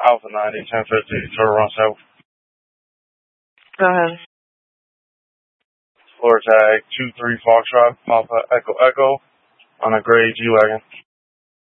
Alpha 90, 1050, turn around south. Go ahead. Floor tag 23 Foxtrot, Papa Echo Echo on a gray G-Wagon.